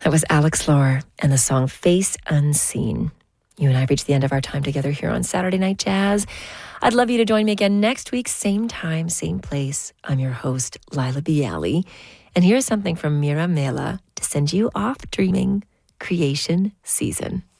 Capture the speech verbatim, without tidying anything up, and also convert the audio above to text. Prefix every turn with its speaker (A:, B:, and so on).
A: That was Alex Lore and the song Face Unseen. You and I reached the end of our time together here on Saturday Night Jazz. I'd love you to join me again next week, same time, same place. I'm your host, Lila Bialy. And here's something from Mira Mela to send you off dreaming creation season.